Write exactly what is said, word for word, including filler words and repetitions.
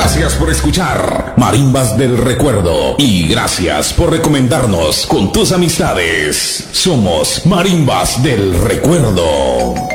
Gracias por escuchar Marimbas del Recuerdo y gracias por recomendarnos con tus amistades. Somos Marimbas del Recuerdo.